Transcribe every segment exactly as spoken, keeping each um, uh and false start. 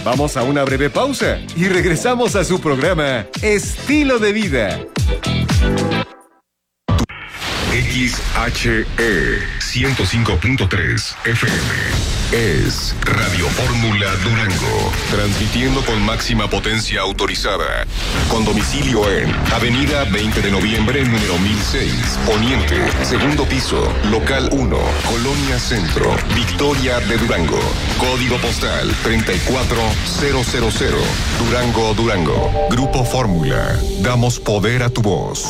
Vamos a una breve pausa y regresamos a su programa Estilo de Vida. X H E ciento cinco punto tres F M es Radio Fórmula Durango, transmitiendo con máxima potencia autorizada, con domicilio en Avenida veinte de noviembre, número mil seis, Poniente, segundo piso, local uno, Colonia Centro, Victoria de Durango, código postal treinta y cuatro mil, Durango, Durango. Grupo Fórmula, damos poder a tu voz.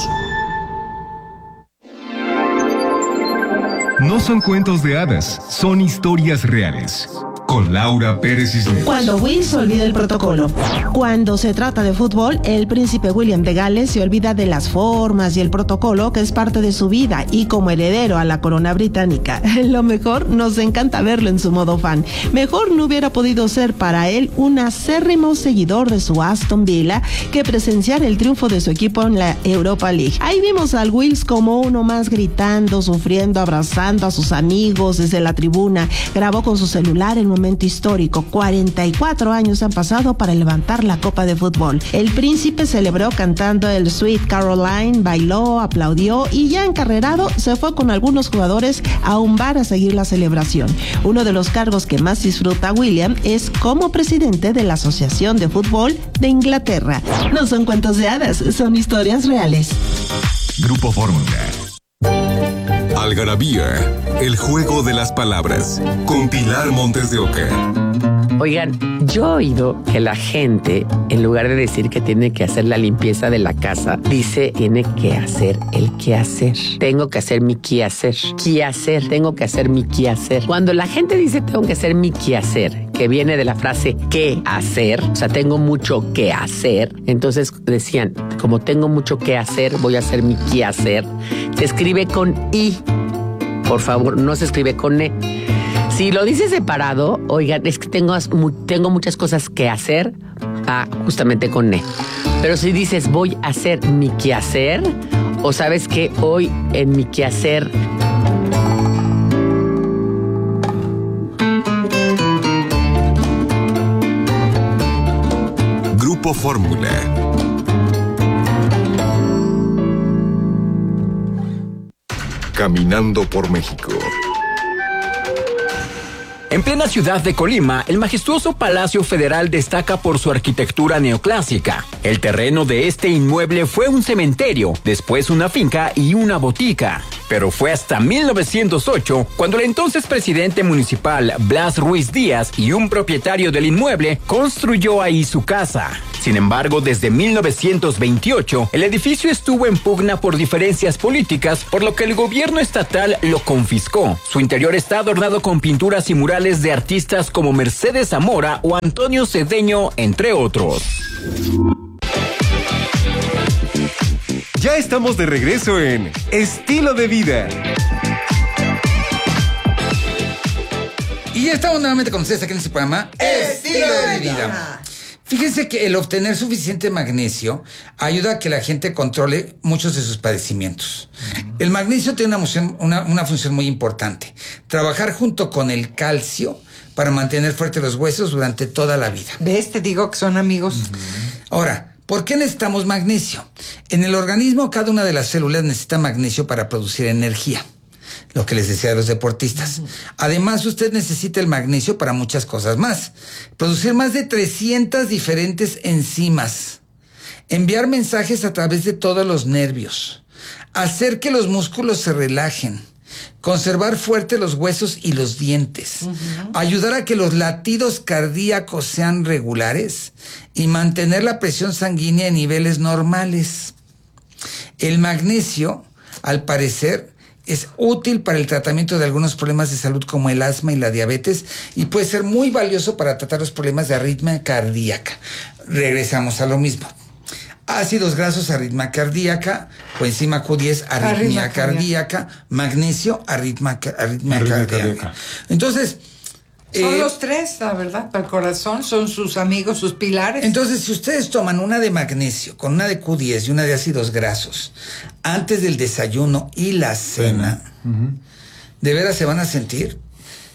No son cuentos de hadas, son historias reales. Con Laura Pérez Cisneros. Cuando Will se olvida el protocolo. Cuando se trata de fútbol, el príncipe William de Gales se olvida de las formas y el protocolo que es parte de su vida, y como heredero a la corona británica, lo mejor, nos encanta verlo en su modo fan. Mejor no hubiera podido ser para él un acérrimo seguidor de su Aston Villa que presenciar el triunfo de su equipo en la Europa League. Ahí vimos al Wills como uno más, gritando, sufriendo, abrazando a sus amigos desde la tribuna. Grabó con su celular el momento histórico. cuarenta y cuatro años han pasado para levantar la copa de fútbol. El príncipe celebró cantando el Sweet Caroline, bailó, aplaudió y ya encarrerado se fue con algunos jugadores a un bar a seguir la celebración. Uno de los cargos que más disfruta William es como presidente de la Asociación de Fútbol de Inglaterra. No son cuentos de hadas, son historias reales. Grupo Fórmula. Algarabía, el juego de las palabras, con Pilar Montes de Oca. Oigan, yo he oído que la gente, en lugar de decir que tiene que hacer la limpieza de la casa, dice tiene que hacer el quehacer. Tengo que hacer mi quehacer. Quehacer, tengo que hacer mi quehacer. Cuando la gente dice tengo que hacer mi quehacer, que viene de la frase qué hacer, o sea, tengo mucho que hacer, entonces decían, como tengo mucho que hacer, voy a hacer mi quehacer. Se escribe con I, por favor, no se escribe con E. Si lo dices separado, oigan, es que tengo, tengo muchas cosas que hacer, ah, justamente con E. Pero si dices voy a hacer mi quehacer, o sabes que hoy en mi quehacer Grupo Fórmula. Caminando por México. En plena ciudad de Colima, el majestuoso Palacio Federal destaca por su arquitectura neoclásica. El terreno de este inmueble fue un cementerio, después una finca y una botica. Pero fue hasta mil novecientos ocho cuando el entonces presidente municipal Blas Ruiz Díaz y un propietario del inmueble construyó ahí su casa. Sin embargo, desde mil novecientos veintiocho, el edificio estuvo en pugna por diferencias políticas, por lo que el gobierno estatal lo confiscó. Su interior está adornado con pinturas y murales de artistas como Mercedes Zamora o Antonio Cedeño, entre otros. Ya estamos de regreso en Estilo de Vida. Y ya estamos nuevamente con ustedes aquí en este programa Estilo de Vida. Fíjense que el obtener suficiente magnesio ayuda a que la gente controle muchos de sus padecimientos. El magnesio tiene una, función, una, una función muy importante. Trabajar junto con el calcio para mantener fuertes los huesos durante toda la vida. ¿Ves? Te digo que son amigos. Uh-huh. Ahora, ¿por qué necesitamos magnesio? En el organismo, cada una de las células necesita magnesio para producir energía. Lo que les decía de los deportistas. Además, usted necesita el magnesio para muchas cosas más. Producir más de trescientas diferentes enzimas. Enviar mensajes a través de todos los nervios. Hacer que los músculos se relajen. Conservar fuertes los huesos y los dientes. Uh-huh. Ayudar a que los latidos cardíacos sean regulares. Y mantener la presión sanguínea en niveles normales. El magnesio, al parecer, es útil para el tratamiento de algunos problemas de salud como el asma y la diabetes y puede ser muy valioso para tratar los problemas de arritmia cardíaca. Regresamos a lo mismo. Ácidos grasos, arritmia cardíaca, coenzima Q diez, arritmia, arritmia cardíaca, cardíaca, magnesio, arritmia, arritmia, arritmia cardíaca. cardíaca. Entonces, son eh, los tres, la verdad, para el corazón, son sus amigos, sus pilares. Entonces, si ustedes toman una de magnesio con una de Q diez y una de ácidos grasos antes del desayuno y la cena, uh-huh. de veras se van a sentir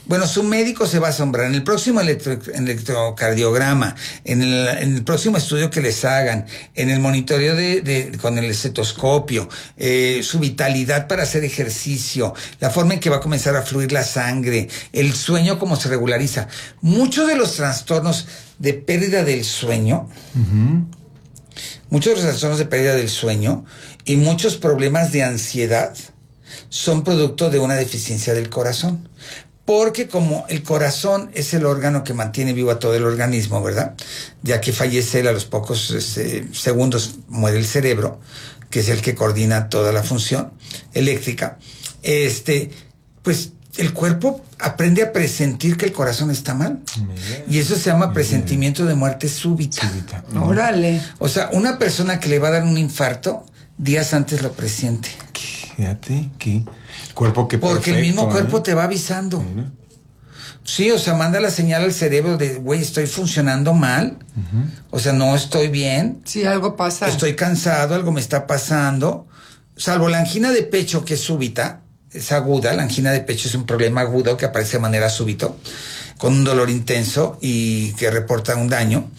Bueno, su médico se va a asombrar. En el próximo electro, electrocardiograma, en el, en el próximo estudio que les hagan, en el monitoreo de, de, con el estetoscopio, eh, su vitalidad para hacer ejercicio, la forma en que va a comenzar a fluir la sangre, el sueño cómo se regulariza. Muchos de los trastornos de pérdida del sueño, uh-huh. muchos de los trastornos de pérdida del sueño y muchos problemas de ansiedad son producto de una deficiencia del corazón. Porque como el corazón es el órgano que mantiene vivo a todo el organismo, ¿verdad? Ya que fallece él a los pocos este, segundos, muere el cerebro, que es el que coordina toda la función eléctrica. Este, pues el cuerpo aprende a presentir que el corazón está mal. Mira, y eso se llama mira. presentimiento de muerte súbita. súbita. No. Órale. O sea, una persona que le va a dar un infarto, días antes lo presiente. Fíjate que... Cuerpo que Porque perfecto, el mismo cuerpo ¿eh? te va avisando. ¿Sí? sí, o sea, manda la señal al cerebro de, güey, estoy funcionando mal. Uh-huh. O sea, no estoy bien. Sí, algo pasa. Estoy cansado, algo me está pasando. Salvo la angina de pecho, que es súbita, es aguda. La angina de pecho es un problema agudo que aparece de manera súbita, con un dolor intenso y que reporta un daño.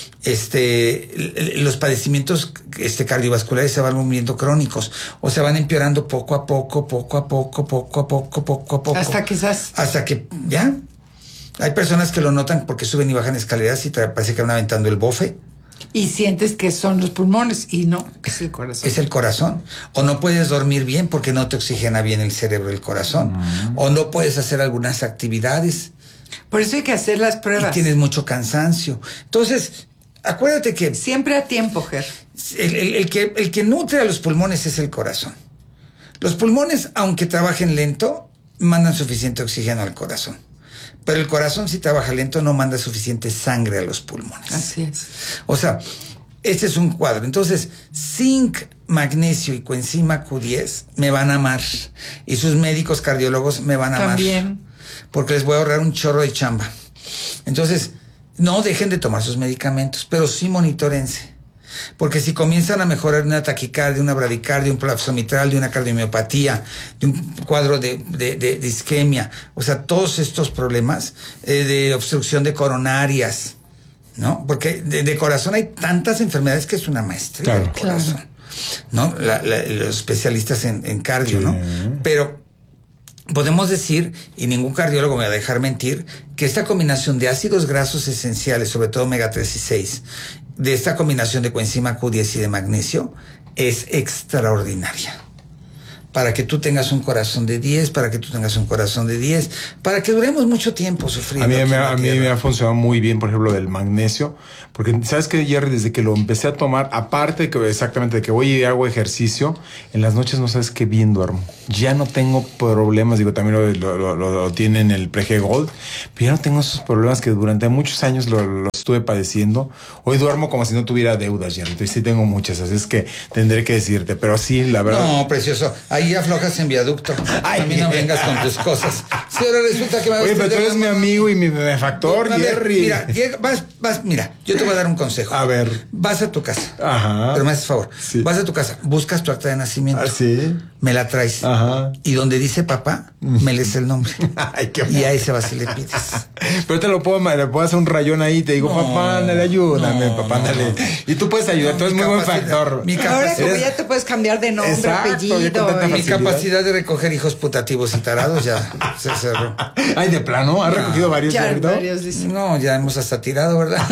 Este, los padecimientos este, cardiovasculares se van volviendo crónicos, o se van empeorando poco a poco, poco a poco, poco a poco, poco a poco. Hasta quizás. Hasta que, ya. Hay personas que lo notan porque suben y bajan escaleras y te parece que van aventando el bofe. Y sientes que son los pulmones y no, es el corazón. Es el corazón. O no puedes dormir bien porque no te oxigena bien el cerebro del corazón. Mm. O no puedes hacer algunas actividades. Por eso hay que hacer las pruebas. Y tienes mucho cansancio. Entonces... Acuérdate que... Siempre a tiempo, Ger. El, el, el, que, el que nutre a los pulmones es el corazón. Los pulmones, aunque trabajen lento, mandan suficiente oxígeno al corazón. Pero el corazón, si trabaja lento, no manda suficiente sangre a los pulmones. Así es. O sea, este es un cuadro. Entonces, zinc, magnesio y coenzima Q diez me van a amar. Y sus médicos cardiólogos me van a amar. También. Porque les voy a ahorrar un chorro de chamba. Entonces... No dejen de tomar sus medicamentos, pero sí monitórense. Porque si comienzan a mejorar una taquicardia, una bradicardia, un prolapso mitral, de una cardiomiopatía, de un cuadro de, de, de, de isquemia, o sea, todos estos problemas eh, de obstrucción de coronarias, ¿no? Porque de, de corazón hay tantas enfermedades que es una maestría claro, del corazón, claro. ¿no? La, la, los especialistas en, en cardio, sí. ¿no? Pero... podemos decir, y ningún cardiólogo me va a dejar mentir, que esta combinación de ácidos grasos esenciales, sobre todo omega tres y seis, de esta combinación de coenzima Q diez y de magnesio, es extraordinaria. Para que tú tengas un corazón de diez, para que tú tengas un corazón de diez, para que duremos mucho tiempo sufriendo. A mí, me, a mí me ha funcionado muy bien, por ejemplo, del magnesio, porque sabes que, Jerry, desde que lo empecé a tomar, aparte de que exactamente de que voy y hago ejercicio, en las noches no sabes qué bien duermo. Ya no tengo problemas, digo, también lo, lo, lo, lo, lo tienen el Prege Gold, pero ya no tengo esos problemas que durante muchos años lo, lo estuve padeciendo. Hoy duermo como si no tuviera deudas, Jerry, entonces sí tengo muchas, así es que tendré que decirte, pero sí, la verdad. No, precioso, ahí ya aflojas en viaducto. Ay, a mí no vengas con tus cosas. Si ahora resulta que me Oye, pero tú eres mi amigo y mi benefactor, no, Jerry. Mira, vas, vas, mira, yo te voy a dar un consejo. A ver. Vas a tu casa. Ajá. Pero me haces favor. Sí. Vas a tu casa, buscas tu acta de nacimiento. ¿Ah, sí? Me la traes. Ajá. Y donde dice papá, me lees el nombre. Ay, qué y ahí se va si le pides. Pero te lo puedo, le puedo hacer un rayón ahí, te digo, no, papá, dale, ayúdame, no, papá, no, dale. No. Y tú puedes ayudar, no, tú eres muy buen factor. Mi Ahora como ya te puedes cambiar de nombre, exacto, apellido. Y mi capacidad de recoger hijos putativos y tarados ya se cerró. Ay, de plano, ¿has no, recogido varios? Ya, ¿verdad? varios dicen. No, ya hemos hasta tirado, ¿verdad?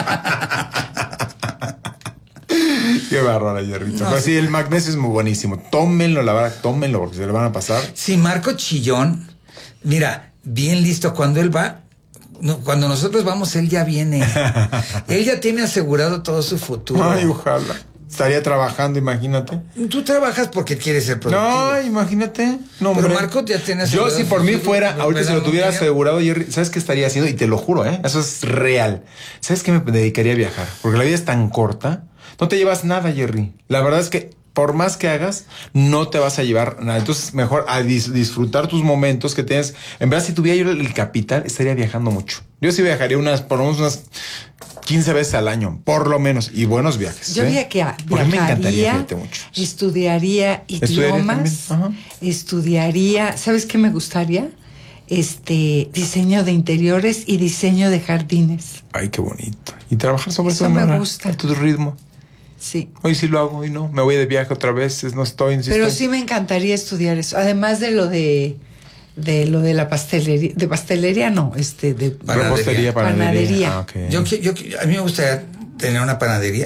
Qué bárbara, Jerrito. No, pero sí, el magnesio es muy buenísimo. Tómenlo, la verdad, tómenlo, porque se le van a pasar. Sí, Marco Chillón, mira, bien listo. Cuando él va, no, cuando nosotros vamos, él ya viene. Él ya tiene asegurado todo su futuro. Ay, ojalá. Estaría trabajando, imagínate. Tú trabajas porque quieres ser productivo. No, imagínate. No, pero Marco ya tiene asegurado. Yo, si por mí fuera, ahorita si lo tuviera asegurado, Jerry, ¿sabes qué estaría haciendo? Y te lo juro, ¿eh? Eso es real. ¿Sabes qué me dedicaría a viajar? Porque la vida es tan corta. No te llevas nada, Jerry. La verdad es que por más que hagas, no te vas a llevar nada. Entonces, mejor a dis- disfrutar tus momentos que tienes. En verdad, si tuviera yo el capital, estaría viajando mucho. Yo sí viajaría unas, por lo menos unas quince veces al año, por lo menos. Y buenos viajes. Yo ¿eh? viajaría, Porque me encantaría fíjate mucho. Estudiaría idiomas, estudiaría, ¿sabes qué me gustaría? este diseño de interiores y diseño de jardines. Ay, qué bonito. Y trabajar sobre Eso todo, me Nora, gusta. a tu ritmo. Sí. Hoy sí lo hago, hoy no. Me voy de viaje otra vez, no estoy. Sí Pero estoy. sí me encantaría estudiar eso. Además de lo de de lo de la pastelería, de pastelería no, este de Repostería, panadería. panadería. Ah, okay. Yo, yo, a mí me gustaría tener una panadería.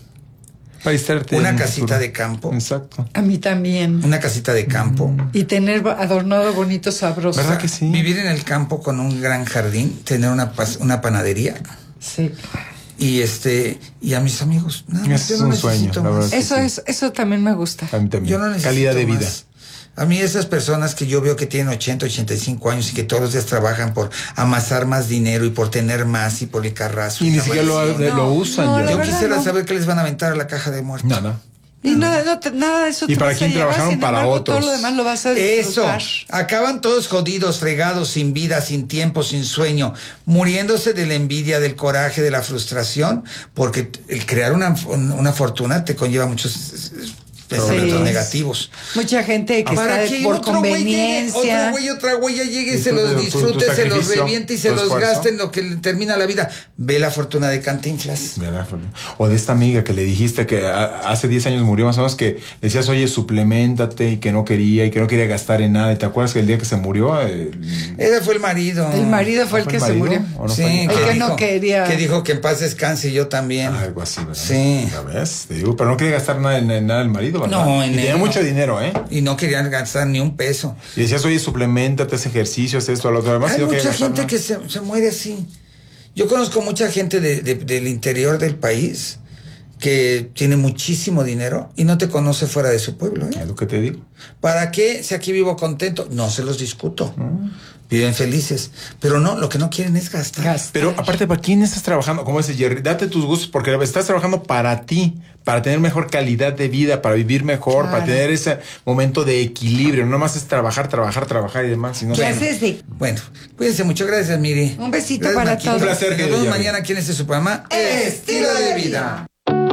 Para estarte Una en casita futuro. de campo. Exacto. A mí también. Una casita de campo. Y tener adornado bonito, sabroso. ¿Verdad que sí? Vivir en el campo con un gran jardín, tener una, pas- una panadería. Sí. Y este, y a mis amigos. Nada más, Es yo no un sueño, necesito la más. verdad. Sí, Eso sí. es, eso también me gusta. A mí también. Yo no necesito Calidad de vida. más. A mí esas personas que yo veo que tienen ochenta, ochenta y cinco años y que todos los días trabajan por amasar más dinero y por tener más y por el carrazo. Y ni la siquiera lo, maldición. lo usan no, ya. la Yo verdad quisiera no. saber qué les van a aventar a la caja de muertos. Nada. Y nada, no te- nada de eso. ¿Y te para vas a quién llevar, trabajaron? sin Para embargo, otros. Todo lo demás lo vas a Eso, disfrutar. acaban todos jodidos, fregados, sin vida, sin tiempo, sin sueño, muriéndose de la envidia, del coraje, de la frustración, porque el crear una, una fortuna te conlleva muchos pensamientos Sí. negativos. Mucha gente que Para está que por otro güey llegue, conveniencia. otro güey, otra güey ya llegue, Y se tú, los tu- tu disfrute, se los sacrificio, reviente y se tu los esfuerzo. gaste en lo que le termina la vida. Ve la fortuna de Cantinflas. ¿Verdad? O de esta amiga que le dijiste que a- hace diez años murió, más o menos, que decías, oye, suplementate, y que no quería, y que no quería gastar en nada. ¿Y te acuerdas que el día que se murió? Eh, Ese fue el marido. El marido fue el ¿fue que el se marido? murió. ¿O no Sí, fue? El que, que dijo, no quería. que dijo que en paz descanse y yo también. Ah, algo así, ¿verdad? Sí. ¿Ya ves? Te digo, pero no quería gastar nada en, en nada el marido, ¿verdad? No, en y tenía él no. mucho dinero, ¿eh? Y no querían gastar ni un peso. Y decías, oye, suplementate, haz ejercicio, haz esto, a lo otro. Además, Hay y no quería mucha gastar gente nada. que se, se muere así. Yo conozco mucha gente de- de- del interior del país que tiene muchísimo dinero y no te conoce fuera de su pueblo. ¿eh? Es lo que te digo. ¿Para qué? Si aquí vivo contento, no se los discuto. Viven felices. Pero no, lo que no quieren es gastar. Gastar. Pero aparte, ¿para quién estás trabajando? Como dice Jerry, date tus gustos porque estás trabajando para ti, para tener mejor calidad de vida, para vivir mejor, Claro. para tener ese momento de equilibrio. No más es trabajar, trabajar, trabajar y demás. Sino ¿Qué que- haces de Bueno, cuídense mucho. Gracias, Miri. Un besito Gracias, para Maquito. todos. Un placer, Nos querido vemos Jerry. mañana aquí en este su programa Estilo de Vida.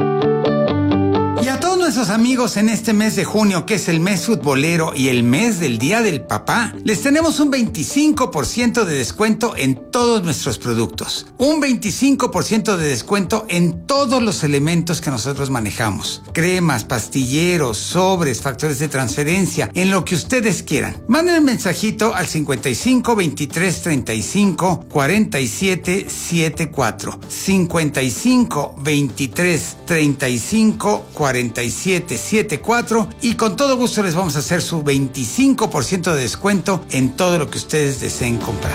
Y a todos nuestros amigos en este mes de junio, que es el mes futbolero y el mes del Día del Papá, les tenemos un veinticinco por ciento de descuento en todos nuestros productos. Un veinticinco por ciento de descuento en todos los elementos que nosotros manejamos. Cremas, pastilleros, sobres, factores de transferencia, en lo que ustedes quieran. Manden un mensajito al cincuenta y cinco, veintitrés, treinta y cinco, cuarenta y siete, setenta y cuatro. cincuenta y cinco, veintitrés, treinta y cinco, cuarenta y siete, setenta y cuatro y con todo gusto les vamos a hacer su veinticinco por ciento de descuento en todo lo que ustedes deseen comprar.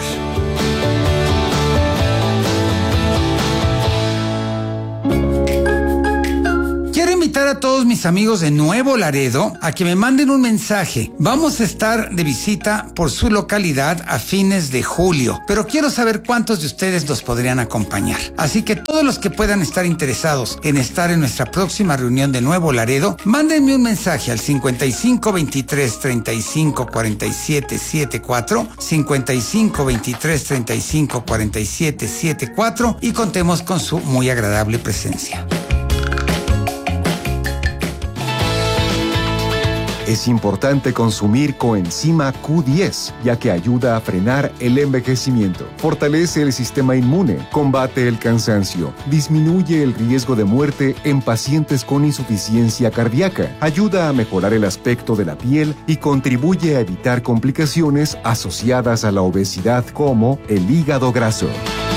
Quiero invitar a todos mis amigos de Nuevo Laredo a que me manden un mensaje. Vamos a estar de visita por su localidad a fines de julio, pero quiero saber cuántos de ustedes nos podrían acompañar. Así que todos los que puedan estar interesados en estar en nuestra próxima reunión de Nuevo Laredo, mándenme un mensaje al cincuenta y cinco, veintitrés, treinta y cinco, cuarenta y siete, setenta y cuatro, cincuenta y cinco, veintitrés, treinta y cinco, cuarenta y siete, setenta y cuatro y contemos con su muy agradable presencia. Es importante consumir coenzima Q diez, ya que ayuda a frenar el envejecimiento, fortalece el sistema inmune, combate el cansancio, disminuye el riesgo de muerte en pacientes con insuficiencia cardíaca, ayuda a mejorar el aspecto de la piel y contribuye a evitar complicaciones asociadas a la obesidad como el hígado graso.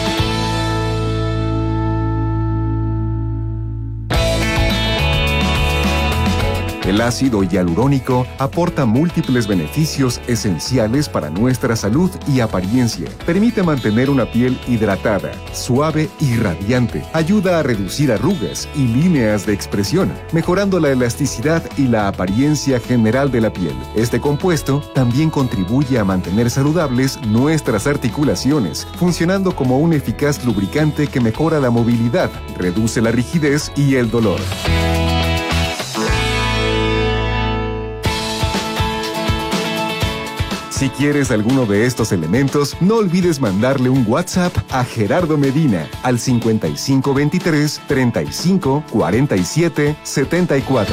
El ácido hialurónico aporta múltiples beneficios esenciales para nuestra salud y apariencia. Permite mantener una piel hidratada, suave y radiante. Ayuda a reducir arrugas y líneas de expresión, mejorando la elasticidad y la apariencia general de la piel. Este compuesto también contribuye a mantener saludables nuestras articulaciones, funcionando como un eficaz lubricante que mejora la movilidad, reduce la rigidez y el dolor. Si quieres alguno de estos elementos, no olvides mandarle un WhatsApp a Gerardo Medina al cincuenta y cinco, veintitrés, treinta y cinco, cuarenta y siete, setenta y cuatro.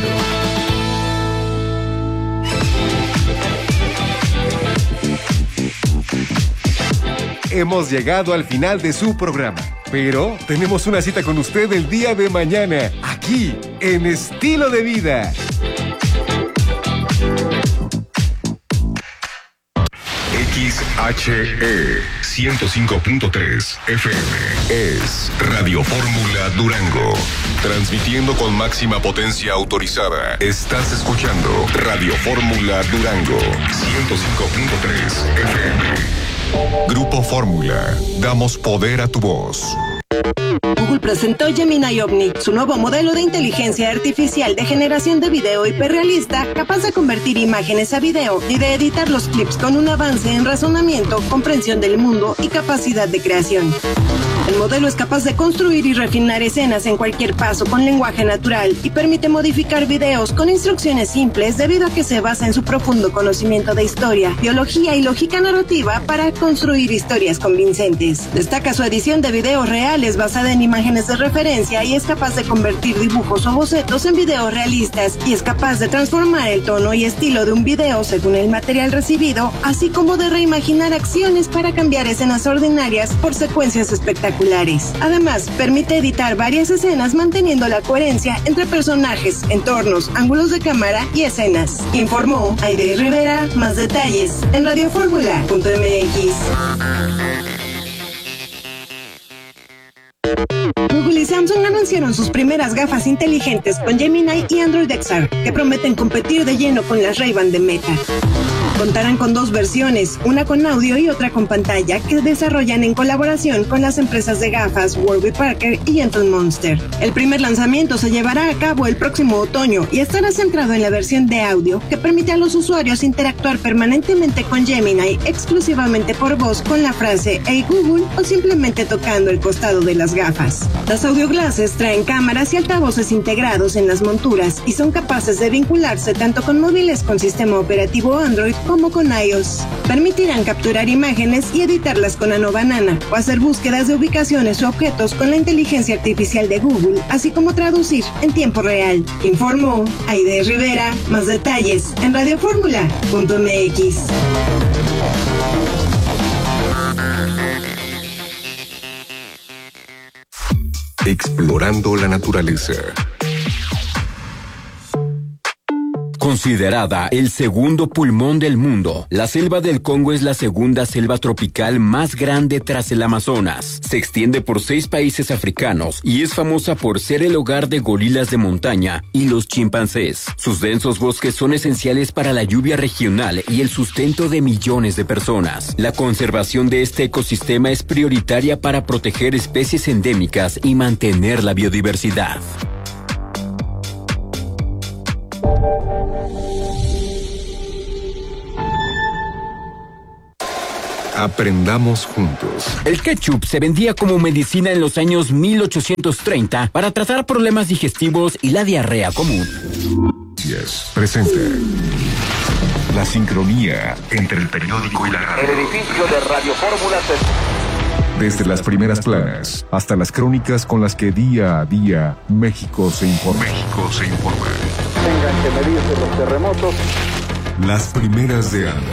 hemos llegado al final de su programa. Pero tenemos una cita con usted el día de mañana, aquí, en Estilo de Vida. X H E ciento cinco punto tres F M es Radio Fórmula Durango. Transmitiendo con máxima potencia autorizada. Estás escuchando Radio Fórmula Durango ciento cinco punto tres F M. Grupo Fórmula. Damos poder a tu voz. Google presentó Gemini Omni, su nuevo modelo de inteligencia artificial de generación de video hiperrealista, capaz de convertir imágenes a video y de editar los clips con un avance en razonamiento, comprensión del mundo y capacidad de creación. El modelo es capaz de construir y refinar escenas en cualquier paso con lenguaje natural y permite modificar videos con instrucciones simples debido a que se basa en su profundo conocimiento de historia, biología y lógica narrativa para construir historias convincentes. Destaca su edición de videos reales basada en imágenes de referencia y es capaz de convertir dibujos o bocetos en videos realistas y es capaz de transformar el tono y estilo de un video según el material recibido, así como de reimaginar acciones para cambiar escenas ordinarias por secuencias espectaculares. Además, permite editar varias escenas manteniendo la coherencia entre personajes, entornos, ángulos de cámara y escenas. Informó Aide Rivera. Más detalles en radio fórmula punto m x. Google y Samsung anunciaron sus primeras gafas inteligentes con Gemini y Android X R, que prometen competir de lleno con las Ray-Ban de Meta. Contarán con dos versiones, una con audio y otra con pantalla, que desarrollan en colaboración con las empresas de gafas Warby Parker y Gentle Monster. El primer lanzamiento se llevará a cabo el próximo otoño y estará centrado en la versión de audio, que permite a los usuarios interactuar permanentemente con Gemini exclusivamente por voz con la frase "Hey Google" o simplemente tocando el costado de las gafas. Las audio glasses traen cámaras y altavoces integrados en las monturas y son capaces de vincularse tanto con móviles con sistema operativo Android como con iOS. Permitirán capturar imágenes y editarlas con Nano Banana o hacer búsquedas de ubicaciones o objetos con la inteligencia artificial de Google, así como traducir en tiempo real. Informó Aide Rivera. Más detalles en radio fórmula punto m x. Explorando la naturaleza. Considerada el segundo pulmón del mundo, la selva del Congo es la segunda selva tropical más grande tras el Amazonas. Se extiende por seis países africanos y es famosa por ser el hogar de gorilas de montaña y los chimpancés. Sus densos bosques son esenciales para la lluvia regional y el sustento de millones de personas. La conservación de este ecosistema es prioritaria para proteger especies endémicas y mantener la biodiversidad. Aprendamos juntos. El ketchup se vendía como medicina en los años mil ochocientos treinta para tratar problemas digestivos y la diarrea común. Yes. Presenta la sincronía entre el periódico y la radio. El edificio de Radio Fórmula se... Desde las primeras planas hasta las crónicas con las que día a día México se informa. México se informa. Tengan que medirse los terremotos. Las primeras de Ana.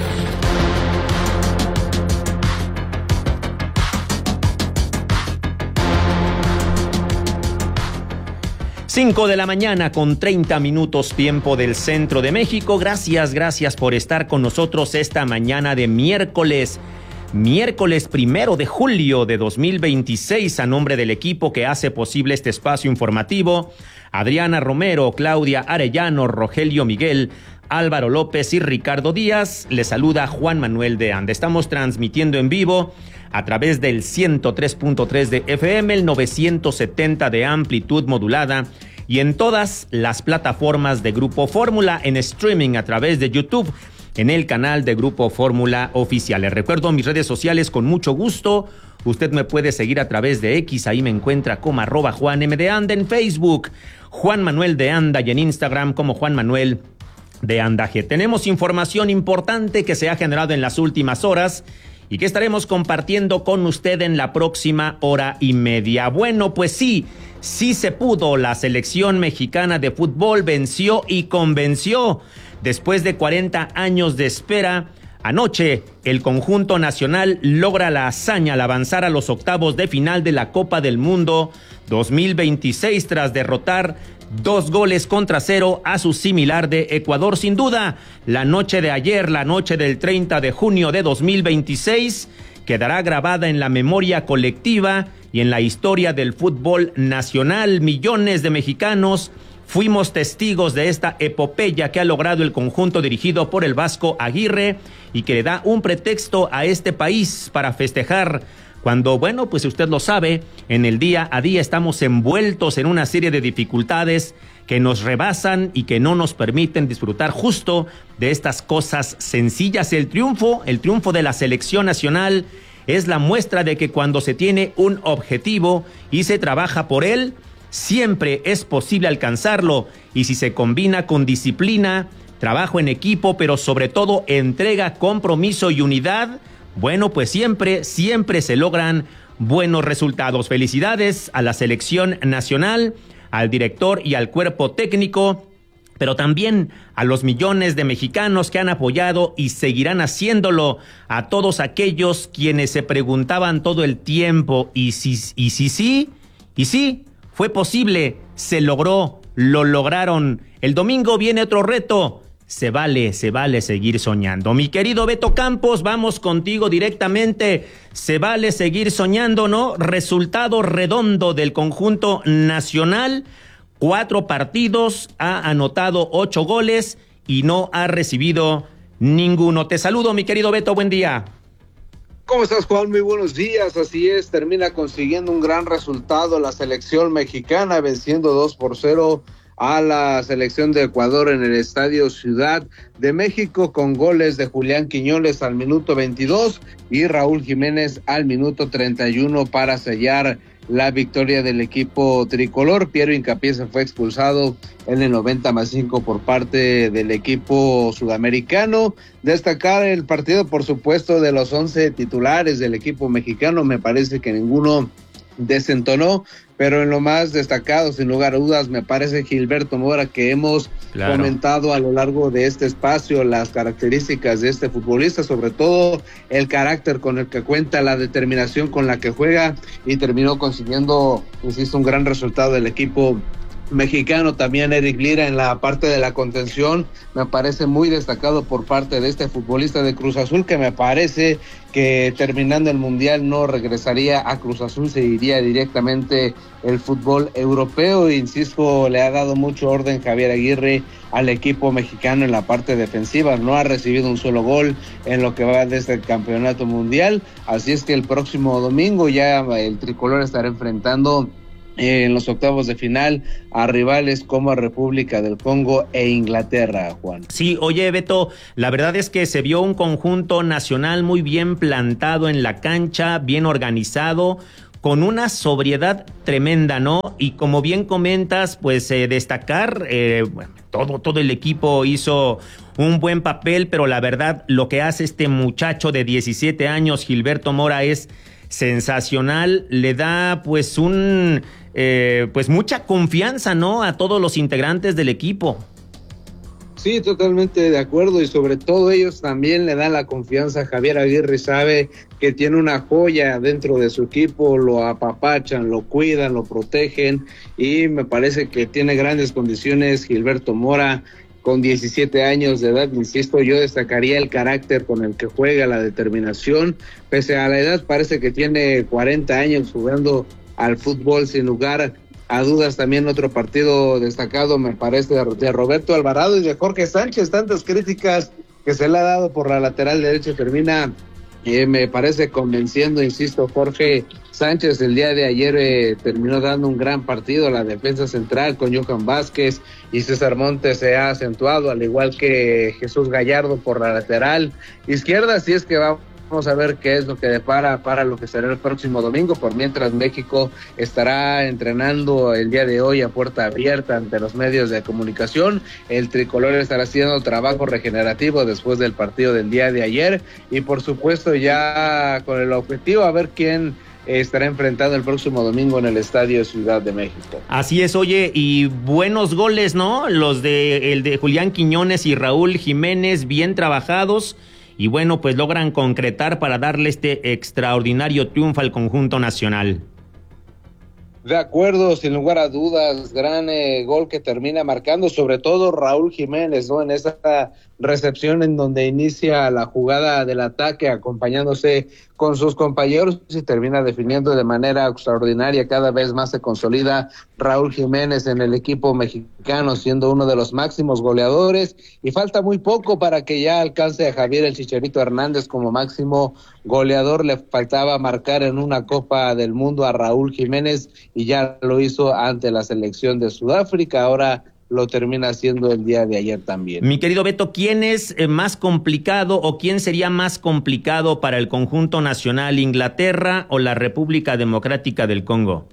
cinco de la mañana con treinta minutos tiempo del centro de México. Gracias, gracias por estar con nosotros esta mañana de miércoles. Miércoles primero de julio de dos mil veintiséis, a nombre del equipo que hace posible este espacio informativo, Adriana Romero, Claudia Arellano, Rogelio Miguel, Álvaro López y Ricardo Díaz, les saluda Juan Manuel de Anda. Estamos transmitiendo en vivo a través del ciento tres punto tres de F M, el novecientos setenta de amplitud modulada y en todas las plataformas de Grupo Fórmula, en streaming a través de YouTube, en el canal de Grupo Fórmula Oficial. Les recuerdo mis redes sociales con mucho gusto. Usted me puede seguir a través de X, ahí me encuentra como arroba Juan M. de Anda, en Facebook, Juan Manuel de Anda, y en Instagram como Juan Manuel de Anda G. Tenemos información importante que se ha generado en las últimas horas y que estaremos compartiendo con usted en la próxima hora y media. Bueno, pues sí, sí se pudo. La selección mexicana de fútbol venció y convenció. Después de cuarenta años de espera, Anoche, el conjunto nacional logra la hazaña al avanzar a los octavos de final de la Copa del Mundo dos mil veintiséis tras derrotar dos goles contra cero a su similar de Ecuador. Sin duda, la noche de ayer, la noche del treinta de junio de dos mil veintiséis, quedará grabada en la memoria colectiva y en la historia del fútbol nacional. Millones de mexicanos fuimos testigos de esta epopeya que ha logrado el conjunto dirigido por el Vasco Aguirre y que le da un pretexto a este país para festejar cuando, bueno, pues usted lo sabe, en el día a día estamos envueltos en una serie de dificultades que nos rebasan y que no nos permiten disfrutar justo de estas cosas sencillas. El triunfo, el triunfo de la selección nacional es la muestra de que cuando se tiene un objetivo y se trabaja por él, siempre es posible alcanzarlo, y si se combina con disciplina, trabajo en equipo, pero sobre todo entrega, compromiso y unidad, bueno, pues siempre, siempre se logran buenos resultados. Felicidades a la selección nacional, al director y al cuerpo técnico, pero también a los millones de mexicanos que han apoyado y seguirán haciéndolo, a todos aquellos quienes se preguntaban todo el tiempo, y si, y si sí, y sí, fue posible, se logró, lo lograron. El domingo viene otro reto. Se vale, se vale seguir soñando. Mi querido Beto Campos, vamos contigo directamente. Se vale seguir soñando, ¿no? Resultado redondo del conjunto nacional. Cuatro partidos, ha anotado ocho goles y no ha recibido ninguno. Te saludo, mi querido Beto, buen día. ¿Cómo estás, Juan? Muy buenos días. Así es, termina consiguiendo un gran resultado la selección mexicana, venciendo dos por cero a la selección de Ecuador en el Estadio Ciudad de México, con goles de Julián Quiñones al minuto veintidós y Raúl Jiménez al minuto treinta y uno para sellar la victoria del equipo tricolor. Piero Hincapié se fue expulsado en el noventa más cinco por parte del equipo sudamericano. Destacar el partido, por supuesto, de los once titulares del equipo mexicano. Me parece que ninguno desentonó, pero en lo más destacado, sin lugar a dudas, me parece Gilberto Mora, que hemos claro. comentado a lo largo de este espacio las características de este futbolista, sobre todo el carácter con el que cuenta, la determinación con la que juega, y terminó consiguiendo, insisto, un gran resultado del equipo mexicano. También Eric Lira en la parte de la contención me parece muy destacado por parte de este futbolista de Cruz Azul, que me parece que terminando el Mundial no regresaría a Cruz Azul, se iría directamente el fútbol europeo. Insisto, le ha dado mucho orden Javier Aguirre al equipo mexicano en la parte defensiva, no ha recibido un solo gol en lo que va de este campeonato mundial, así es que el próximo domingo ya el tricolor estará enfrentando en los octavos de final a rivales como República del Congo e Inglaterra, Juan. Sí, oye, Beto, la verdad es que se vio un conjunto nacional muy bien plantado en la cancha, bien organizado, con una sobriedad tremenda, ¿no? Y como bien comentas, pues eh, destacar, eh, bueno, todo, todo el equipo hizo un buen papel, pero la verdad, lo que hace este muchacho de diecisiete años, Gilberto Mora, es sensacional, le da pues un eh, pues mucha confianza, ¿no?, a todos los integrantes del equipo. Sí, totalmente de acuerdo, y sobre todo ellos también le dan la confianza a Javier Aguirre. Sabe que tiene una joya dentro de su equipo, lo apapachan, lo cuidan, lo protegen, y me parece que tiene grandes condiciones Gilberto Mora. Con diecisiete años de edad, insisto, yo destacaría el carácter con el que juega, la determinación. Pese a la edad, parece que tiene cuarenta años jugando al fútbol, sin lugar a dudas. También otro partido destacado, me parece, de Roberto Alvarado y de Jorge Sánchez. Tantas críticas que se le ha dado por la lateral derecha, termina, eh, me parece, convenciendo, insisto, Jorge Sánchez. El día de ayer eh, terminó dando un gran partido. La defensa central con Johan Vázquez y César Montes se ha acentuado, al igual que Jesús Gallardo por la lateral izquierda. Así es que vamos a ver qué es lo que depara para lo que será el próximo domingo. Por mientras, México estará entrenando el día de hoy a puerta abierta ante los medios de comunicación. El tricolor estará haciendo trabajo regenerativo después del partido del día de ayer, y por supuesto ya con el objetivo a ver quién estará enfrentando el próximo domingo en el Estadio Ciudad de México. Así es, oye, y buenos goles, ¿no? Los de el de Julián Quiñones y Raúl Jiménez, bien trabajados, y bueno, pues logran concretar para darle este extraordinario triunfo al conjunto nacional. De acuerdo, sin lugar a dudas, gran eh, gol que termina marcando, sobre todo Raúl Jiménez, ¿no? En esa recepción en donde inicia la jugada del ataque, acompañándose con sus compañeros y termina definiendo de manera extraordinaria. Cada vez más se consolida Raúl Jiménez en el equipo mexicano, siendo uno de los máximos goleadores, y falta muy poco para que ya alcance a Javier el Chicharito Hernández como máximo goleador. Le faltaba marcar en una Copa del Mundo a Raúl Jiménez y ya lo hizo ante la selección de Sudáfrica. Ahora lo termina haciendo el día de ayer también. Mi querido Beto, ¿quién es más complicado o quién sería más complicado para el conjunto nacional, Inglaterra o la República Democrática del Congo?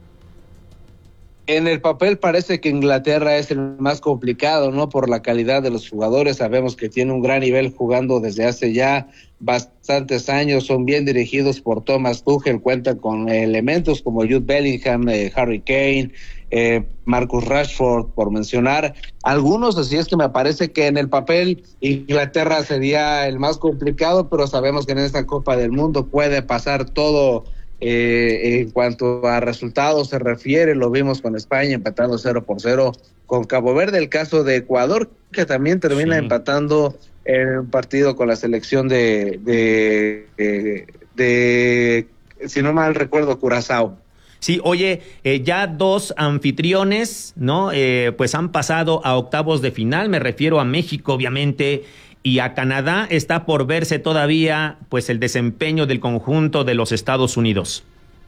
En el papel parece que Inglaterra es el más complicado, ¿no? Por la calidad de los jugadores. Sabemos que tiene un gran nivel jugando desde hace ya bastantes años. Son bien dirigidos por Thomas Tuchel. Cuentan con elementos como Jude Bellingham, eh, Harry Kane, eh, Marcus Rashford, por mencionar algunos. Así es que me parece que en el papel Inglaterra sería el más complicado, pero sabemos que en esta Copa del Mundo puede pasar todo. Eh, en cuanto a resultados se refiere, lo vimos con España empatando cero por cero con Cabo Verde, el caso de Ecuador que también termina sí. empatando en un partido con la selección de, de, de, de si no mal recuerdo, Curazao. Sí, oye, eh, ya dos anfitriones, ¿no? Eh, pues han pasado a octavos de final, me refiero a México, obviamente, y a Canadá. Está por verse todavía pues el desempeño del conjunto de los Estados Unidos.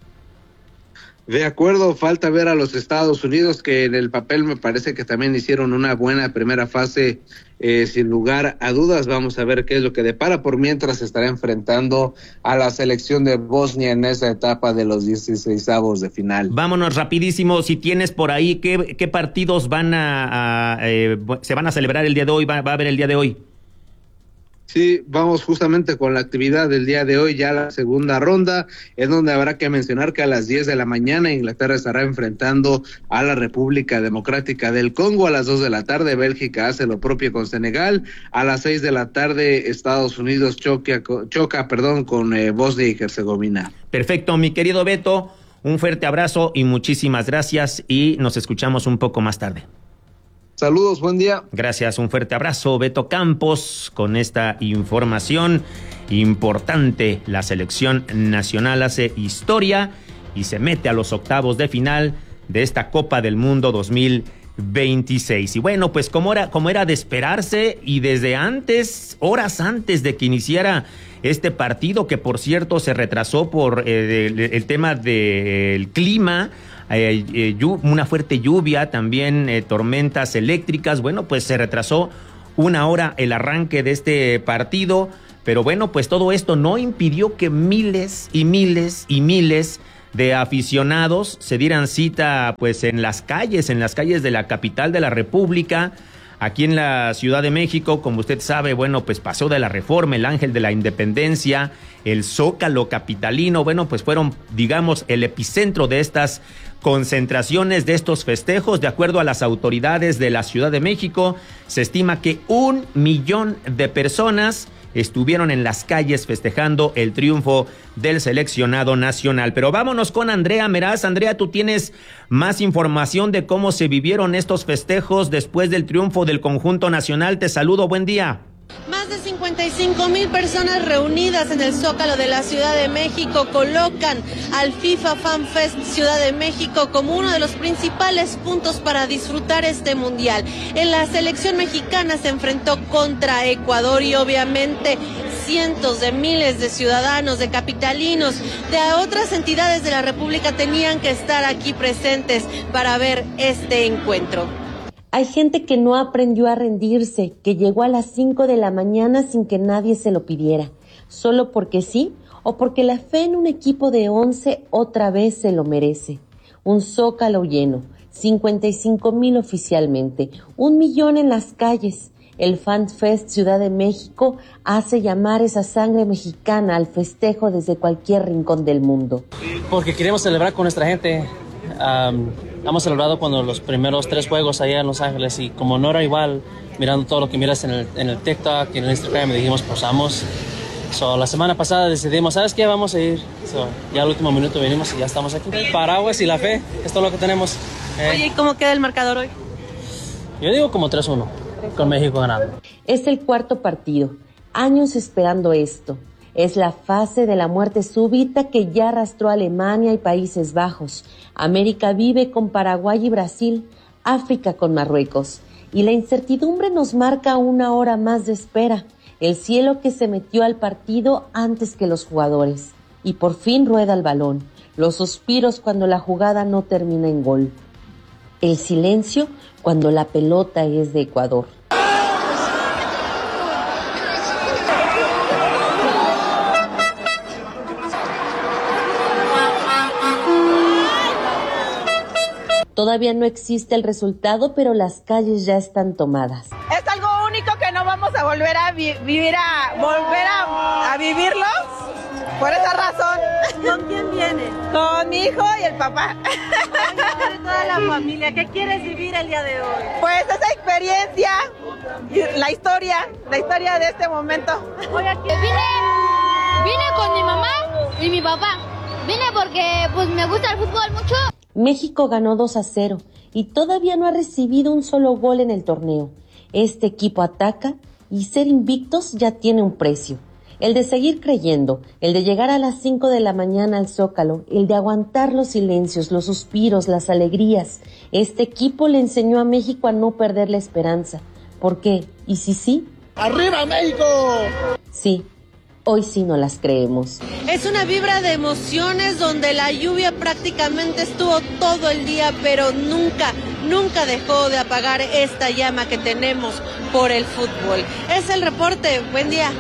De acuerdo, falta ver a los Estados Unidos, que en el papel me parece que también hicieron una buena primera fase, eh, sin lugar a dudas. Vamos a ver qué es lo que depara. Por mientras se estará enfrentando a la selección de Bosnia en esa etapa de los dieciseisavos de final. Vámonos rapidísimo, si tienes por ahí, ¿qué, qué partidos van a, a eh, se van a celebrar el día de hoy, va, va a haber el día de hoy? Sí, vamos justamente con la actividad del día de hoy, ya la segunda ronda, en donde habrá que mencionar que a las diez de la mañana Inglaterra estará enfrentando a la República Democrática del Congo. A las dos de la tarde Bélgica hace lo propio con Senegal. A las seis de la tarde Estados Unidos choca, choca perdón, con eh, Bosnia y Herzegovina. Perfecto, mi querido Beto, un fuerte abrazo y muchísimas gracias, y nos escuchamos un poco más tarde. Saludos, buen día. Gracias, un fuerte abrazo, Beto Campos, con esta información importante. La selección nacional hace historia y se mete a los octavos de final de esta Copa del Mundo dos mil veintiséis. Y bueno, pues como era, como era de esperarse, y desde antes, horas antes de que iniciara este partido, que por cierto se retrasó por eh, el, el tema del clima, Eh, eh, una fuerte lluvia, también eh, tormentas eléctricas. Bueno, pues se retrasó una hora el arranque de este partido, pero bueno, pues todo esto no impidió que miles y miles y miles de aficionados se dieran cita pues en las calles, en las calles de la capital de la República. Aquí en la Ciudad de México, como usted sabe, bueno, pues pasó de la Reforma, el Ángel de la Independencia, el Zócalo capitalino. Bueno, pues fueron, digamos, el epicentro de estas concentraciones, de estos festejos. De acuerdo a las autoridades de la Ciudad de México, se estima que un millón de personas estuvieron en las calles festejando el triunfo del seleccionado nacional. Pero vámonos con Andrea Meraz. Andrea, tú tienes más información de cómo se vivieron estos festejos después del triunfo del conjunto nacional. Te saludo, buen día. Más de cincuenta y cinco mil personas reunidas en el Zócalo de la Ciudad de México colocan al FIFA Fan Fest Ciudad de México como uno de los principales puntos para disfrutar este mundial. En la selección mexicana se enfrentó contra Ecuador y obviamente cientos de miles de ciudadanos, de capitalinos, de otras entidades de la República tenían que estar aquí presentes para ver este encuentro. Hay gente que no aprendió a rendirse, que llegó a las cinco de la mañana sin que nadie se lo pidiera, solo porque sí o porque la fe en un equipo de once otra vez se lo merece. Un Zócalo lleno, cincuenta y cinco mil oficialmente, un millón en las calles. El Fan Fest Ciudad de México hace llamar esa sangre mexicana al festejo desde cualquier rincón del mundo. Porque queremos celebrar con nuestra gente. Um... hemos celebrado cuando los primeros tres juegos allá en Los Ángeles y como no era igual, mirando todo lo que miras en el, en el TikTok y en el Instagram, dijimos, pues vamos. So, la semana pasada decidimos, ¿sabes qué? Vamos a ir. So, ya al último minuto venimos y ya estamos aquí. Paraguas y la fe, es todo lo que tenemos. Eh. Oye, ¿y cómo queda el marcador hoy? Yo digo como tres uno, con México ganando. Es el cuarto partido. Años esperando esto. Es la fase de la muerte súbita que ya arrastró a Alemania y Países Bajos. América vive con Paraguay y Brasil, África con Marruecos. Y la incertidumbre nos marca una hora más de espera. El cielo que se metió al partido antes que los jugadores. Y por fin rueda el balón. Los suspiros cuando la jugada no termina en gol. El silencio cuando la pelota es de Ecuador. Todavía no existe el resultado, pero las calles ya están tomadas. Es algo único que no vamos a volver a vi- vivir a volver a, a vivirlo. Por esa razón. ¿Con quién vienes? Con mi hijo y el papá. De toda la familia. ¿Qué quieres vivir el día de hoy? Pues esa experiencia, y la historia, la historia de este momento. Oye, vine, vine con mi mamá y mi papá. Vine porque pues me gusta el fútbol mucho. México ganó dos a cero y todavía no ha recibido un solo gol en el torneo. Este equipo ataca y ser invictos ya tiene un precio. El de seguir creyendo, el de llegar a las cinco de la mañana al Zócalo, el de aguantar los silencios, los suspiros, las alegrías. Este equipo le enseñó a México a no perder la esperanza. ¿Por qué? ¿Y si sí? ¡Arriba, México! Sí. Hoy sí no las creemos. Es una vibra de emociones donde la lluvia prácticamente estuvo todo el día, pero nunca, nunca dejó de apagar esta llama que tenemos por el fútbol. Es el reporte. Buen día.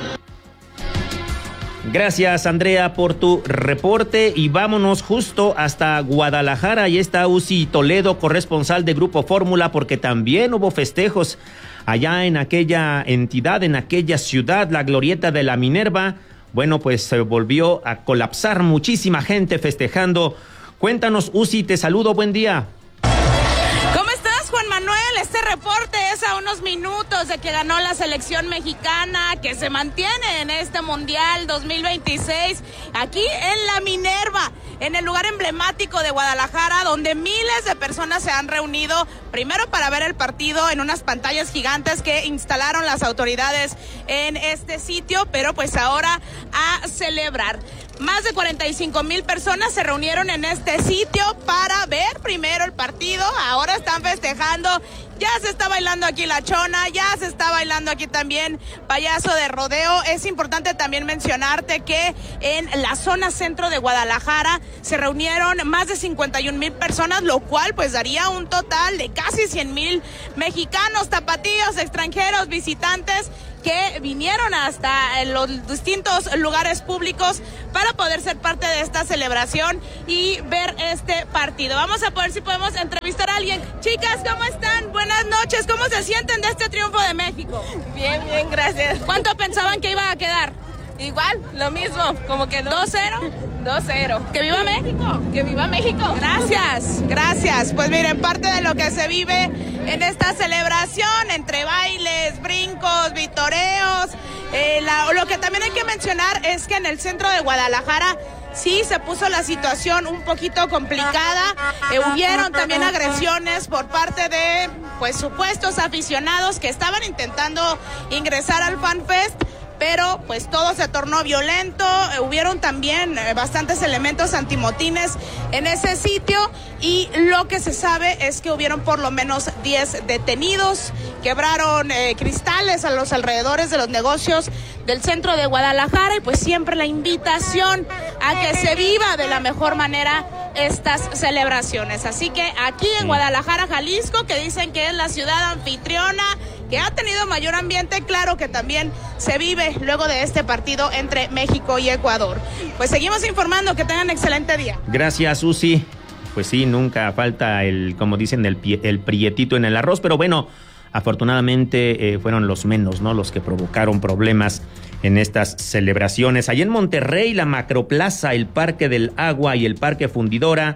Gracias, Andrea, por tu reporte y vámonos justo hasta Guadalajara. Ahí está Uzi Toledo, corresponsal de Grupo Fórmula, porque también hubo festejos allá en aquella entidad, en aquella ciudad, la glorieta de la Minerva. Bueno, pues se volvió a colapsar, muchísima gente festejando. Cuéntanos, Uzi, te saludo, buen día. ¿Cómo estás, Juan Manuel? Este reporte es a unos minutos de que ganó la selección mexicana, que se mantiene en este Mundial dos mil veintiséis, aquí en la Minerva, en el lugar emblemático de Guadalajara, donde miles de personas se han reunido, primero para ver el partido en unas pantallas gigantes que instalaron las autoridades en este sitio, pero pues ahora a celebrar. Más de cuarenta y cinco mil personas se reunieron en este sitio para ver primero el partido, ahora están festejando. Ya se está bailando aquí la chona, ya se está bailando aquí también payaso de rodeo. Es importante también mencionarte que en la zona centro de Guadalajara se reunieron más de cincuenta y un mil personas, lo cual pues daría un total de casi cien mil mexicanos, tapatíos, extranjeros, visitantes que vinieron hasta los distintos lugares públicos para poder ser parte de esta celebración y ver este partido. Vamos a ver si podemos entrevistar a alguien. Chicas, ¿cómo están? Buenas noches. ¿Cómo se sienten de este triunfo de México? Bien, bien, gracias. ¿Cuánto pensaban que iba a quedar? Igual, lo mismo, como que ¿dos cero? dos cero. ¡Que viva México! ¡Que viva México! Gracias, gracias. Pues miren, parte de lo que se vive en esta celebración, entre bailes, brincos, vitoreos, eh, la, lo que también hay que mencionar es que en el centro de Guadalajara sí se puso la situación un poquito complicada, eh, hubieron también agresiones por parte de pues supuestos aficionados que estaban intentando ingresar al FanFest, pero pues todo se tornó violento, eh, hubieron también eh, bastantes elementos antimotines en ese sitio y lo que se sabe es que hubieron por lo menos diez detenidos, quebraron eh, cristales a los alrededores de los negocios del centro de Guadalajara y pues siempre la invitación a que se viva de la mejor manera estas celebraciones. Así que aquí en Guadalajara, Jalisco, que dicen que es la ciudad anfitriona, que ha tenido mayor ambiente, claro que también se vive luego de este partido entre México y Ecuador. Pues seguimos informando, que tengan excelente día. Gracias, Uzi. Pues sí, nunca falta el, como dicen, el, pie, el prietito en el arroz, pero bueno, afortunadamente eh, fueron los menos, ¿no? Los que provocaron problemas en estas celebraciones. Allí en Monterrey, la Macroplaza, el Parque del Agua y el Parque Fundidora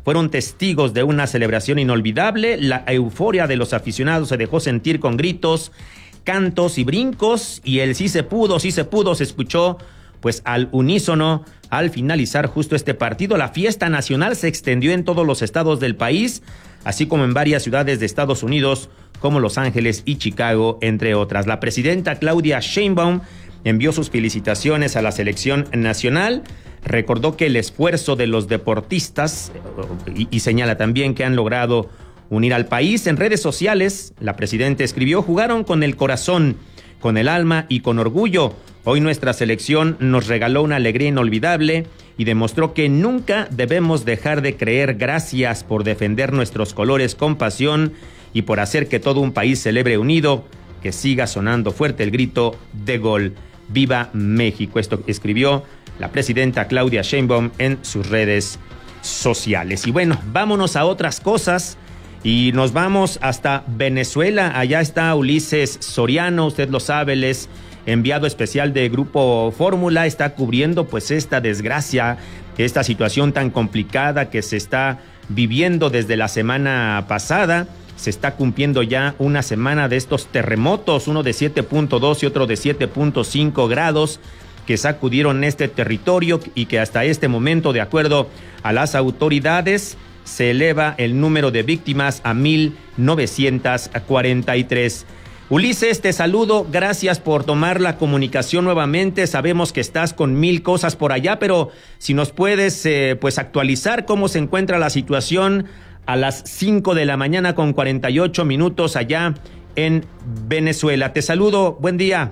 fueron testigos de una celebración inolvidable. La euforia de los aficionados se dejó sentir con gritos, cantos y brincos, y el sí se pudo, sí se pudo se escuchó pues al unísono al finalizar justo este partido. La fiesta nacional se extendió en todos los estados del país, así como en varias ciudades de Estados Unidos, como Los Ángeles y Chicago, entre otras. La presidenta Claudia Sheinbaum envió sus felicitaciones a la selección nacional, recordó que el esfuerzo de los deportistas y, y señala también que han logrado unir al país. En redes sociales, la presidenta escribió: jugaron con el corazón, con el alma y con orgullo. Hoy nuestra selección nos regaló una alegría inolvidable y demostró que nunca debemos dejar de creer. Gracias por defender nuestros colores con pasión y por hacer que todo un país celebre unido. Que siga sonando fuerte el grito de gol. ¡Viva México! Esto escribió la presidenta Claudia Sheinbaum en sus redes sociales. Y bueno, vámonos a otras cosas y nos vamos hasta Venezuela. Allá está Ulises Soriano, usted lo sabe, él es enviado especial de Grupo Fórmula, está cubriendo pues esta desgracia, esta situación tan complicada que se está viviendo desde la semana pasada. Se está cumpliendo ya una semana de estos terremotos, uno de siete punto dos y otro de siete punto cinco grados, que sacudieron este territorio y que hasta este momento, de acuerdo a las autoridades, se eleva el número de víctimas a mil novecientos cuarenta y tres. Ulises, te saludo, gracias por tomar la comunicación nuevamente. Sabemos que estás con mil cosas por allá, pero si nos puedes eh, pues actualizar cómo se encuentra la situación a las cinco de la mañana con cuarenta y ocho minutos allá en Venezuela. Te saludo, buen día.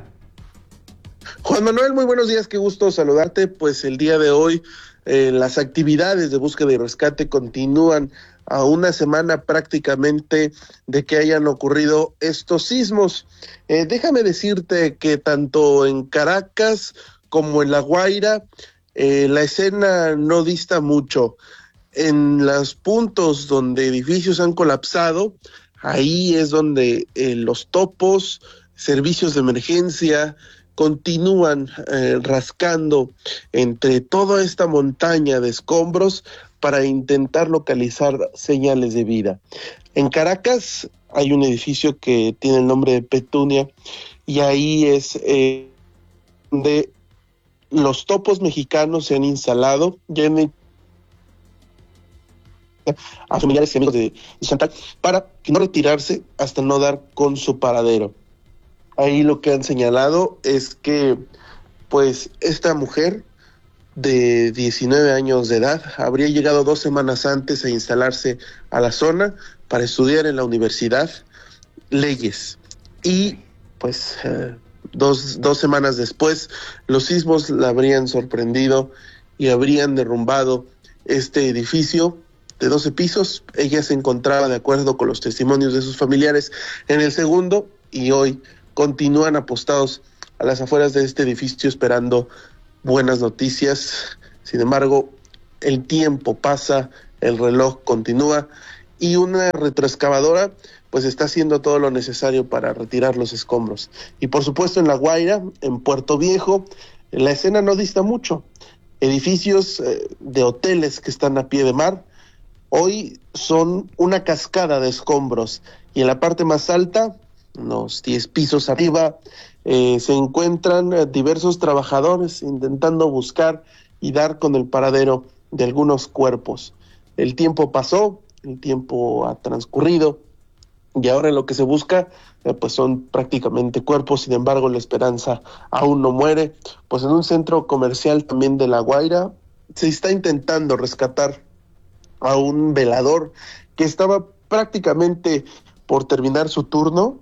Juan Manuel, muy buenos días, qué gusto saludarte. Pues el día de hoy eh, las actividades de búsqueda y rescate continúan a una semana prácticamente de que hayan ocurrido estos sismos. Eh, déjame decirte que tanto en Caracas como en La Guaira eh, la escena no dista mucho. En los puntos donde edificios han colapsado, ahí es donde eh, los topos, servicios de emergencia, continúan eh, rascando entre toda esta montaña de escombros para intentar localizar señales de vida. En Caracas hay un edificio que tiene el nombre de Petunia y ahí es eh, donde los topos mexicanos se han instalado ya en a familiares y amigos de Chantal para no retirarse hasta no dar con su paradero. Ahí lo que han señalado es que pues esta mujer de diecinueve años de edad habría llegado dos semanas antes a instalarse a la zona para estudiar en la universidad leyes y pues eh, dos, dos semanas después los sismos la habrían sorprendido y habrían derrumbado este edificio de doce pisos. Ella se encontraba, de acuerdo con los testimonios de sus familiares, en el segundo y hoy continúan apostados a las afueras de este edificio esperando buenas noticias. Sin embargo, el tiempo pasa, el reloj continúa y una retroexcavadora pues está haciendo todo lo necesario para retirar los escombros. Y por supuesto en La Guaira, en Puerto Viejo, la escena no dista mucho. Edificios eh, de hoteles que están a pie de mar, hoy son una cascada de escombros y en la parte más alta, unos diez pisos arriba, eh, se encuentran eh, diversos trabajadores intentando buscar y dar con el paradero de algunos cuerpos. El tiempo pasó, el tiempo ha transcurrido y ahora lo que se busca eh, pues son prácticamente cuerpos. Sin embargo, la esperanza aún no muere. Pues en un centro comercial también de La Guaira se está intentando rescatar a un velador que estaba prácticamente por terminar su turno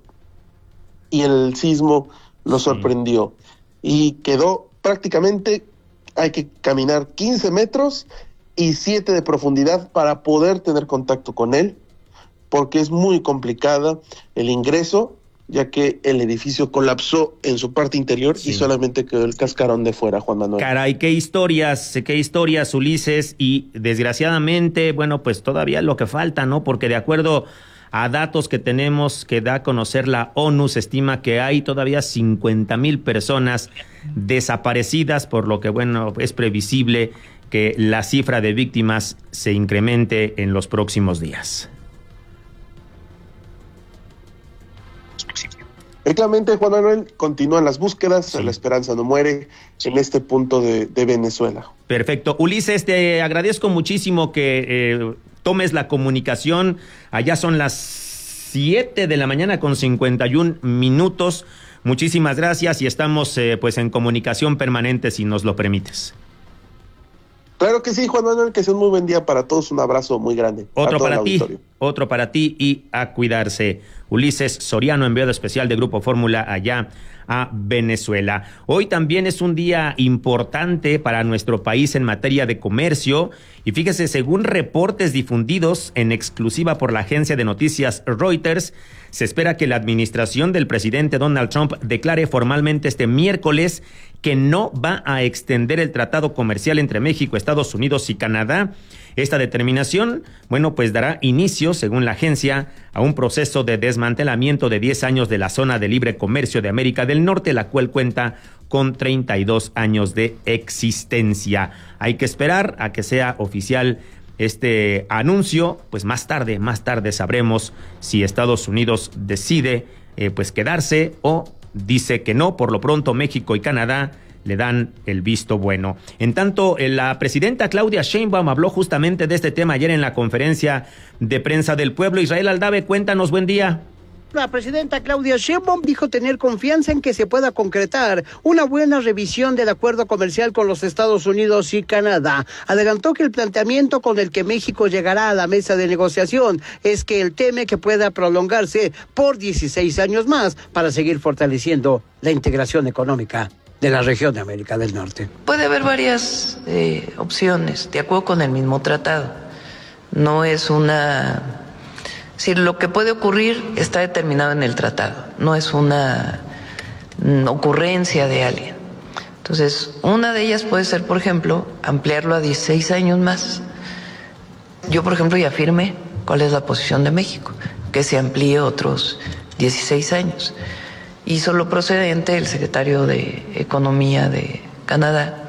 y el sismo lo sorprendió y quedó prácticamente, hay que caminar quince metros y siete de profundidad para poder tener contacto con él, porque es muy complicada el ingreso, ya que el edificio colapsó en su parte interior sí. y solamente quedó el cascarón de fuera, Juan Manuel. Caray, qué historias, qué historias, Ulises, y desgraciadamente, bueno, pues todavía lo que falta, ¿no? Porque de acuerdo a datos que tenemos que da a conocer la ONU, se estima que hay todavía cincuenta mil personas desaparecidas, por lo que, bueno, es previsible que la cifra de víctimas se incremente en los próximos días. Efectivamente, Juan Manuel, continúan las búsquedas, sí. La esperanza no muere en este punto de, de Venezuela. Perfecto. Ulises, te agradezco muchísimo que eh, tomes la comunicación. Allá son las siete de la mañana con cincuenta y un minutos. Muchísimas gracias y estamos eh, pues en comunicación permanente, si nos lo permites. Claro que sí, Juan Manuel, que sea un muy buen día para todos. Un abrazo muy grande. Otro para ti, otro para ti y a cuidarse. Ulises Soriano, enviado especial de Grupo Fórmula allá a Venezuela. Hoy también es un día importante para nuestro país en materia de comercio y fíjese, según reportes difundidos en exclusiva por la agencia de noticias Reuters, se espera que la administración del presidente Donald Trump declare formalmente este miércoles que no va a extender el tratado comercial entre México, Estados Unidos y Canadá. Esta determinación, bueno, pues dará inicio, según la agencia, a un proceso de desmantelamiento de diez años de la zona de libre comercio de América del Norte, la cual cuenta con treinta y dos años de existencia. Hay que esperar a que sea oficial este anuncio, pues más tarde, más tarde sabremos si Estados Unidos decide eh, pues quedarse o dice que no. Por lo pronto, México y Canadá le dan el visto bueno. En tanto, la presidenta Claudia Sheinbaum habló justamente de este tema ayer en la conferencia de prensa del pueblo. Israel Aldave, cuéntanos, buen día. La presidenta Claudia Sheinbaum dijo tener confianza en que se pueda concretar una buena revisión del acuerdo comercial con los Estados Unidos y Canadá. Adelantó que el planteamiento con el que México llegará a la mesa de negociación es que él teme que pueda prolongarse por dieciséis años más para seguir fortaleciendo la integración económica de la región de América del Norte. Puede haber varias eh, opciones, de acuerdo con el mismo tratado. No es una... Es decir, lo que puede ocurrir está determinado en el tratado, no es una ocurrencia de alguien. Entonces, una de ellas puede ser, por ejemplo, ampliarlo a dieciséis años más. Yo, por ejemplo, ya firmé cuál es la posición de México, que se amplíe otros dieciséis años. Hizo lo procedente el secretario de Economía de Canadá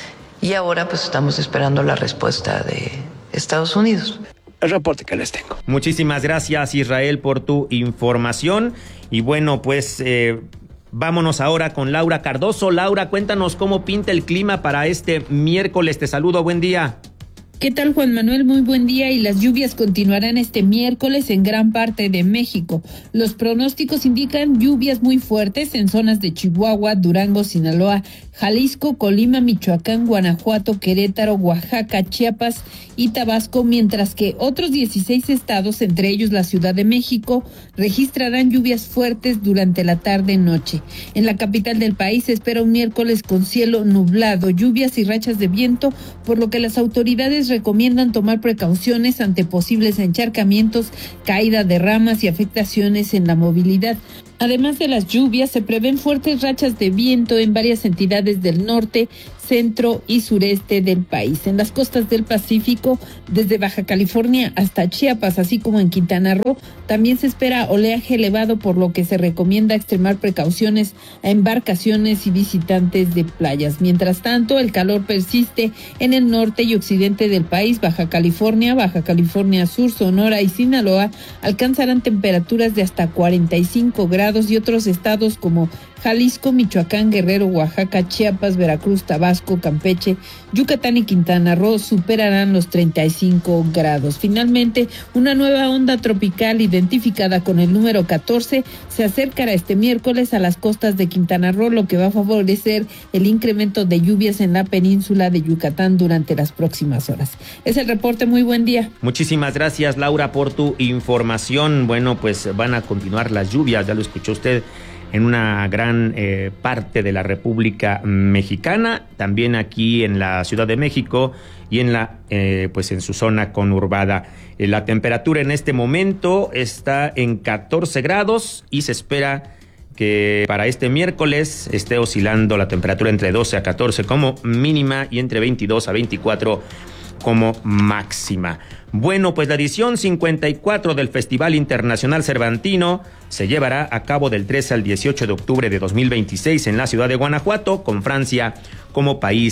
y ahora pues estamos esperando la respuesta de Estados Unidos. El reporte que les tengo. Muchísimas gracias, Israel, por tu información. Y bueno, pues eh, vámonos ahora con Laura Cardoso. Laura, cuéntanos cómo pinta el clima para este miércoles. Te saludo, buen día. ¿Qué tal, Juan Manuel? Muy buen día, y las lluvias continuarán este miércoles en gran parte de México. Los pronósticos indican lluvias muy fuertes en zonas de Chihuahua, Durango, Sinaloa, Jalisco, Colima, Michoacán, Guanajuato, Querétaro, Oaxaca, Chiapas y Tabasco, mientras que otros dieciséis estados, entre ellos la Ciudad de México, registrarán lluvias fuertes durante la tarde-noche. En la capital del país se espera un miércoles con cielo nublado, lluvias y rachas de viento, por lo que las autoridades recomiendan tomar precauciones ante posibles encharcamientos, caída de ramas y afectaciones en la movilidad. Además de las lluvias, se prevén fuertes rachas de viento en varias entidades del norte, centro y sureste del país. En las costas del Pacífico, desde Baja California hasta Chiapas, así como en Quintana Roo, también se espera oleaje elevado, por lo que se recomienda extremar precauciones a embarcaciones y visitantes de playas. Mientras tanto, el calor persiste en el norte y occidente del país. Baja California, Baja California Sur, Sonora y Sinaloa alcanzarán temperaturas de hasta cuarenta y cinco grados, y otros estados como Jalisco, Michoacán, Guerrero, Oaxaca, Chiapas, Veracruz, Tabasco, Campeche, Yucatán y Quintana Roo superarán los treinta y cinco grados. Finalmente, una nueva onda tropical identificada con el número catorce se acercará este miércoles a las costas de Quintana Roo, lo que va a favorecer el incremento de lluvias en la península de Yucatán durante las próximas horas. Es el reporte, muy buen día. Muchísimas gracias, Laura, por tu información. Bueno, pues van a continuar las lluvias, ya lo escuchó usted, en una gran eh, parte de la República Mexicana, también aquí en la Ciudad de México y en la eh, pues en su zona conurbada. Eh, la temperatura en este momento está en catorce grados y se espera que para este miércoles esté oscilando la temperatura entre doce a catorce como mínima y entre veintidós a veinticuatro como máxima. Bueno, pues la edición cincuenta y cuatro del Festival Internacional Cervantino se llevará a cabo del trece al dieciocho de octubre de dos mil veintiséis en la ciudad de Guanajuato, con Francia como país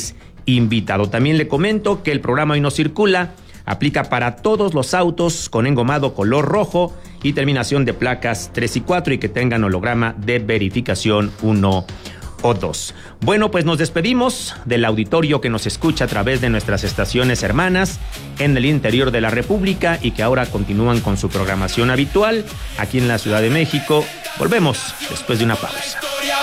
invitado. También le comento que el programa Hoy No Circula aplica para todos los autos con engomado color rojo y terminación de placas tres y cuatro y que tengan holograma de verificación uno o dos. Bueno, pues nos despedimos del auditorio que nos escucha a través de nuestras estaciones hermanas en el interior de la República y que ahora continúan con su programación habitual aquí en la Ciudad de México. Volvemos después de una pausa.